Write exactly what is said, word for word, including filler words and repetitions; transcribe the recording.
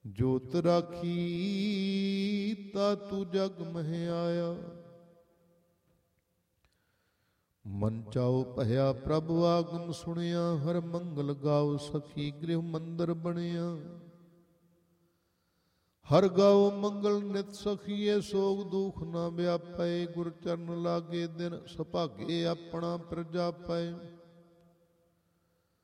ਜੋਤ ਰਾਖੀ ਤਾ ਤੂੰ ਜਗ ਮਹਿ ਆਇਆ। ਮਨ ਚਾਉ ਭਇਆ ਪ੍ਰਭ ਆਗਮ ਸੁਣਿਆ, ਹਰ ਮੰਗਲ ਗਾਓ ਸਖੀ ਗ੍ਰਹਿ ਮੰਦਰ ਬਣਿਆ। ਹਰ ਗਾਓ ਮੰਗਲ ਨਿਤ ਸਖੀਏ, ਸੋਗ ਦੁਖ ਨਾ ਵਿਆਪੈ। ਗੁਰ ਚਰਨ ਲਾਗੇ ਦਿਨ ਸੁਭਾਗੇ, ਆਪਣਾ ਪ੍ਰਜਾ ਪੈ।